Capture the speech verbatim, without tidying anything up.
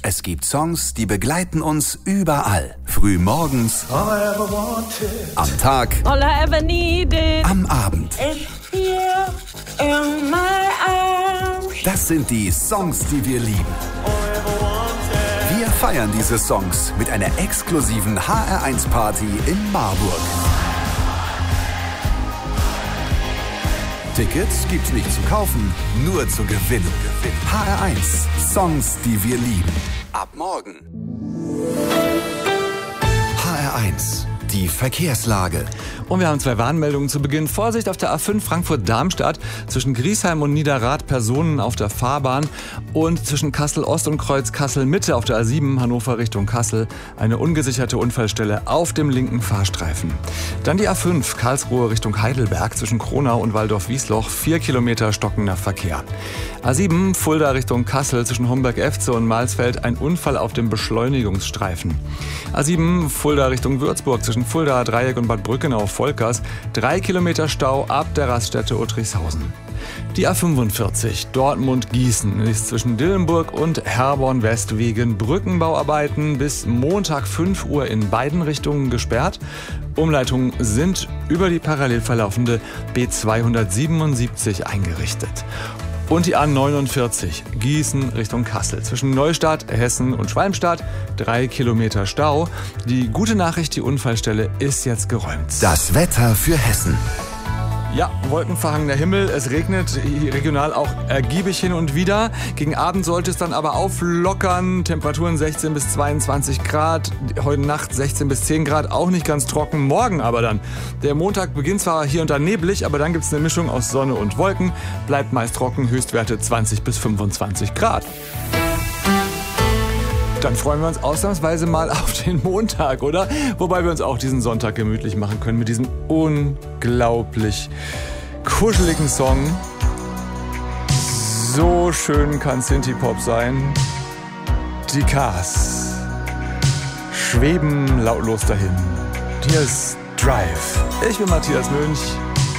Es gibt Songs, die begleiten uns überall. Früh morgens, am Tag, All I ever needed am Abend. is here in my arms. Das sind die Songs, die wir lieben. Wir feiern diese Songs mit einer exklusiven H R eins Party in Marburg. Tickets gibt's nicht zu kaufen, nur zu gewinnen. H R eins, Songs, die wir lieben. Ab morgen. H R eins, die Verkehrslage. Und wir haben zwei Warnmeldungen zu Beginn. Vorsicht auf der A fünf Frankfurt-Darmstadt zwischen Griesheim und Niederrad, Personen auf der Fahrbahn, und zwischen Kassel-Ost und Kreuz Kassel-Mitte auf der A sieben Hannover Richtung Kassel eine ungesicherte Unfallstelle auf dem linken Fahrstreifen. Dann die A fünf Karlsruhe Richtung Heidelberg zwischen Kronau und Waldorf-Wiesloch, vier Kilometer stockender Verkehr. A sieben Fulda Richtung Kassel zwischen Homberg-Efze und Mahlsfeld ein Unfall auf dem Beschleunigungsstreifen. A sieben Fulda Richtung Würzburg zwischen Fulda Dreieck und Bad Brückenau Volkers, drei Kilometer Stau ab der Raststätte Uttrichshausen. Die A fünfundvierzig Dortmund-Gießen ist zwischen Dillenburg und Herborn West wegen Brückenbauarbeiten bis Montag fünf Uhr in beiden Richtungen gesperrt. Umleitungen sind über die parallel verlaufende B zweihundertsiebenundsiebzig eingerichtet. Und die A neunundvierzig Gießen Richtung Kassel zwischen Neustadt, Hessen und Schwalmstadt, drei Kilometer Stau. Die gute Nachricht, die Unfallstelle ist jetzt geräumt. Das Wetter für Hessen. Ja, wolkenverhangener Himmel, es regnet regional auch ergiebig hin und wieder. Gegen Abend sollte es dann aber auflockern, Temperaturen sechzehn bis zweiundzwanzig Grad, heute Nacht sechzehn bis zehn Grad, auch nicht ganz trocken, morgen aber dann. Der Montag beginnt zwar hier und da neblig, aber dann gibt es eine Mischung aus Sonne und Wolken, bleibt meist trocken, Höchstwerte zwanzig bis fünfundzwanzig Grad. Dann freuen wir uns ausnahmsweise mal auf den Montag, oder? Wobei wir uns auch diesen Sonntag gemütlich machen können mit diesem unglaublich kuscheligen Song. So schön kann Synthie-Pop sein. Die Cars schweben lautlos dahin. Hier ist Drive. Ich bin Matthias Mönch.